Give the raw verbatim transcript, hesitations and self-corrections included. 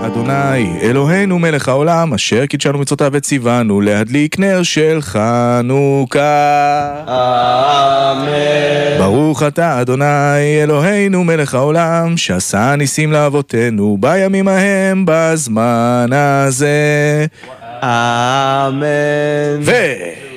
אדוני אלוהינו מלך העולם, אשר קידשנו מצוותיו וציוונו להדליק נר של חנוכה. אמן. ברוך אתה אדוני אלוהינו מלך העולם, שעשה ניסים לאבותינו בימים ההם בזמן הזה. אמן. ו...